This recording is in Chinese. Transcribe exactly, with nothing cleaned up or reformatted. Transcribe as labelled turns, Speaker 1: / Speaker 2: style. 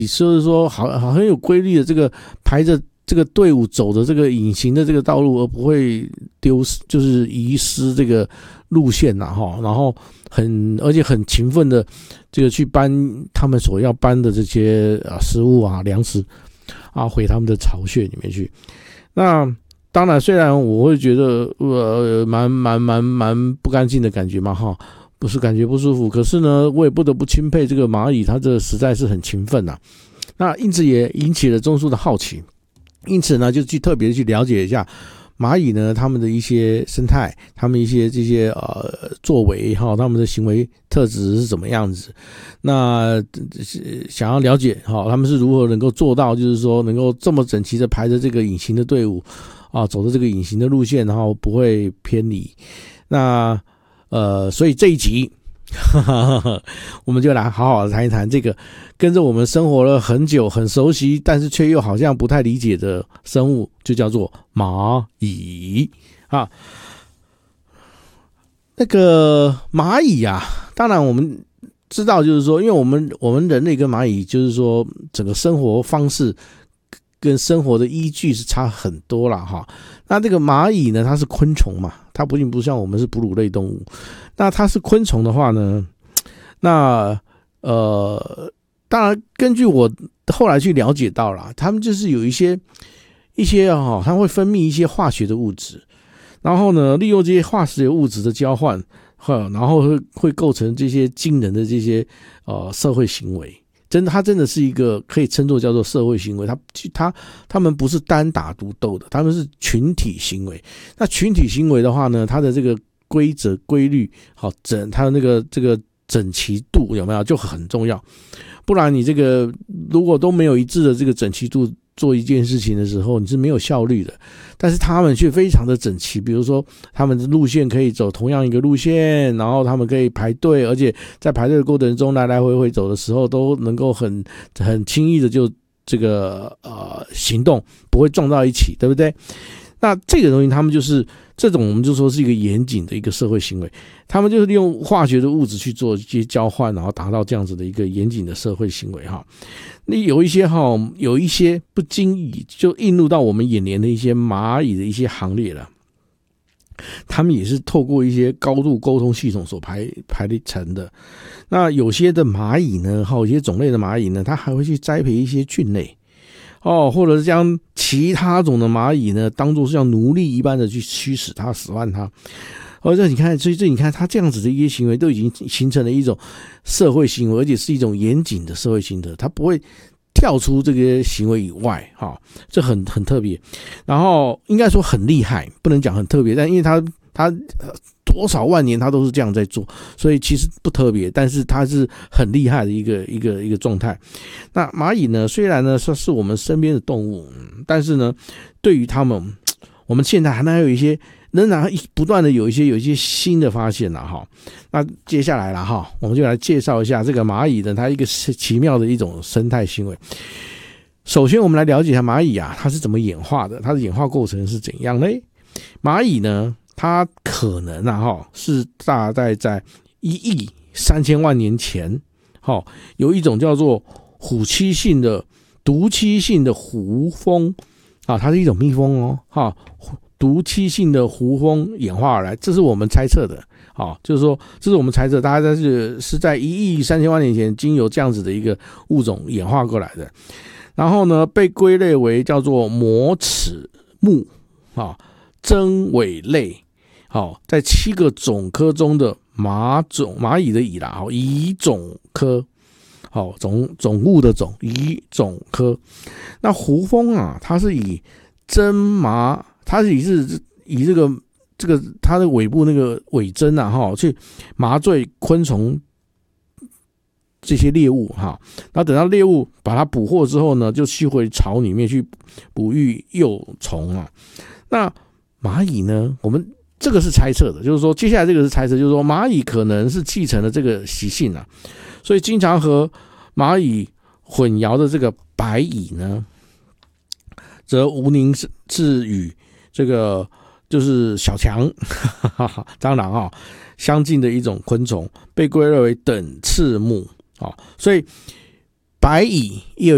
Speaker 1: 就是说好好很有规律的这个排着这个队伍走的这个隐形的这个道路，而不会丢失，就是遗失这个路线呐、啊、然后很而且很勤奋的这个去搬他们所要搬的这些啊食物啊粮食啊回他们的巢穴里面去。那当然，虽然我会觉得呃蛮蛮蛮蛮不干净的感觉嘛哈，不是感觉不舒服，可是呢，我也不得不钦佩这个蚂蚁，它这实在是很勤奋呐、啊。那因此也引起了中枢的好奇。因此呢，就去特别去了解一下蚂蚁呢，他们的一些生态，他们一些这些呃作为哈，他们的行为特质是怎么样子。那想要了解哈，他们是如何能够做到，就是说能够这么整齐的排着这个隐形的队伍啊，走的这个隐形的路线，然后不会偏离。那呃，所以这一集。我们就来好好的谈一谈这个跟着我们生活了很久很熟悉但是却又好像不太理解的生物，就叫做蚂蚁啊。那个蚂蚁啊，当然我们知道，就是说因为我们我们人类跟蚂蚁就是说整个生活方式跟生活的依据是差很多啦哈。那这个蚂蚁呢，它是昆虫嘛，它不并不像我们是哺乳类动物。那它是昆虫的话呢，那呃，当然根据我后来去了解到啦，它们就是有一些一些哈、哦，它会分泌一些化学的物质，然后呢，利用这些化学物质的交换，然后会会构成这些惊人的这些呃社会行为。真的，它真的是一个可以称作叫做社会行为。它它他们不是单打独斗的，他们是群体行为。那群体行为的话呢，它的这个规则规律，好整它的那个这个整齐度有没有就很重要。不然你这个如果都没有一致的这个整齐度做一件事情的时候，你是没有效率的。但是他们却非常的整齐，比如说他们的路线可以走同样一个路线，然后他们可以排队，而且在排队的过程中来来回回走的时候都能够很很轻易的就这个呃行动，不会撞到一起，对不对？那这个东西他们就是这种我们就说是一个严谨的一个社会行为，他们就是利用化学的物质去做一些交换，然后达到这样子的一个严谨的社会行为哈。那有一些哈，有一些不经意就映入到我们眼帘的一些蚂蚁的一些行列了，他们也是透过一些高度沟通系统所排排成的。那有些的蚂蚁呢，哈，有些种类的蚂蚁呢，它还会去栽培一些菌类。哦，或者是将其他种的蚂蚁呢，当作是像奴隶一般的去驱使它、使唤它。而且你看，所以这你看，它这样子的一些行为都已经形成了一种社会行为，而且是一种严谨的社会行为，它不会跳出这个行为以外，哈、哦，这很很特别。然后应该说很厉害，不能讲很特别，但因为它它多少万年它都是这样在做，所以其实不特别，但是它是很厉害的一个一个一个状态。那蚂蚁呢，虽然呢说是我们身边的动物，但是呢，对于它们，我们现在还能有一些，仍然不断的有一些有一些新的发现了哈。那接下来了哈，我们就来介绍一下这个蚂蚁呢，它一个奇妙的一种生态行为。首先，我们来了解一下蚂蚁啊，它是怎么演化的，它的演化过程是怎样呢？蚂蚁呢，它可能啊哈是大概在一亿三千万年前，哈有一种叫做虎栖性的毒栖性的胡蜂啊，它是一种蜜蜂哦，哈毒栖性的胡蜂演化而来，这是我们猜测的。好，就是说，这是我们猜测，大概是是在一亿三千万年前，经由这样子的一个物种演化过来的。然后呢，被归类为叫做膜齿目啊真尾类。好，在七个种科中的蚂种蚂蚁的蚁啦，好，蚁种科，好种种物的种蚁种科。那胡蜂啊，它是以针麻，它是以是以这个这个它的尾部那个尾针啊，哈，去麻醉昆虫这些猎物哈。那等到猎物把它捕获之后呢，就去回巢里面去哺育幼虫啊。那蚂蚁呢，我们这个是猜测的，就是说接下来这个是猜测，就是说蚂蚁可能是继承了这个习性啊，所以经常和蚂蚁混淆的这个白蚁呢，则无宁是与这个就是小强，当然啊，相近的一种昆虫，被归类为等翅目啊，所以白蚁也有